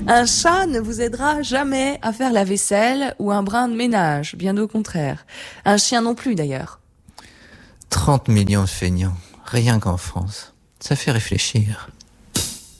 Un chat ne vous aidera jamais à faire la vaisselle ou un brin de ménage, bien au contraire. Un chien non plus d'ailleurs. 30 millions de feignants, rien qu'en France. Ça fait réfléchir.